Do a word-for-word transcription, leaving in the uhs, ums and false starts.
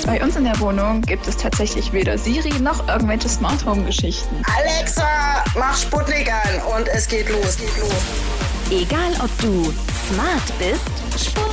Bei uns in der Wohnung gibt es tatsächlich weder Siri noch irgendwelche Smart Home Geschichten. Alexa, mach Sputnik an und es geht los. Geht los. Egal ob du smart bist, Sputnik